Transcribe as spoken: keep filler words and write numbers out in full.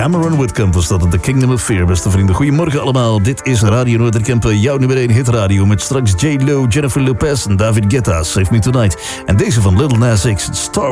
Cameron Whitcomb was dat, The Kingdom of Fear, beste vrienden. Goedemorgen allemaal, dit is Radio Noorderkemp, jouw nummer één hitradio... met straks J Lo, Jennifer Lopez en David Guetta, Save Me Tonight. En deze van Little Nas X, Star